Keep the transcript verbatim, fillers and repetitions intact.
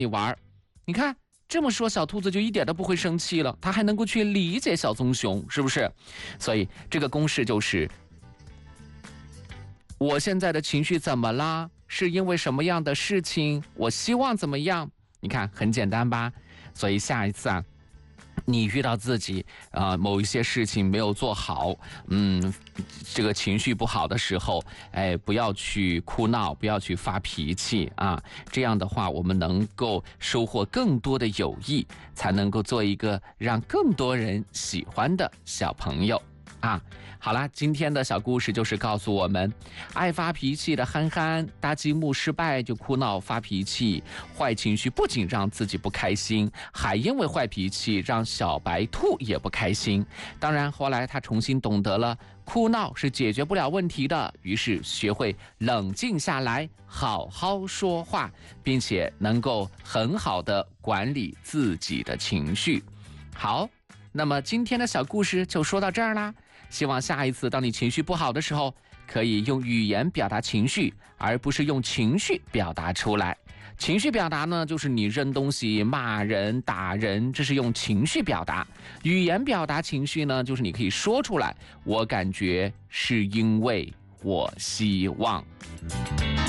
你玩。你看这么说，小兔子就一点都不会生气了，它还能够去理解小棕熊，是不是？所以这个公式就是：我现在的情绪怎么啦？是因为什么样的事情？我希望怎么样？你看很简单吧？所以下一次啊，你遇到自己啊、呃、某一些事情没有做好，嗯，这个情绪不好的时候，哎，不要去哭闹，不要去发脾气啊。这样的话，我们能够收获更多的友谊，才能够做一个让更多人喜欢的小朋友。啊，好啦，今天的小故事就是告诉我们，爱发脾气的憨憨搭积木失败就哭闹发脾气，坏情绪不仅让自己不开心，还因为坏脾气让小白兔也不开心。当然后来他重新懂得了哭闹是解决不了问题的，于是学会冷静下来，好好说话，并且能够很好的管理自己的情绪。好，那么今天的小故事就说到这儿啦。希望下一次当你情绪不好的时候，可以用语言表达情绪，而不是用情绪表达出来。情绪表达呢，就是你扔东西、骂人、打人，这是用情绪表达。语言表达情绪呢，就是你可以说出来，我感觉是因为我希望。